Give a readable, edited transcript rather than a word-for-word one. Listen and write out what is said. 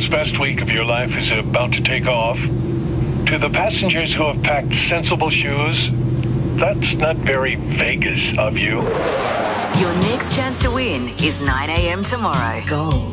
best week of your life is about to take off. To the passengers who have packed sensible shoes, that's not very Vegas of you. Your next chance to win is 9 a.m. tomorrow. Gold.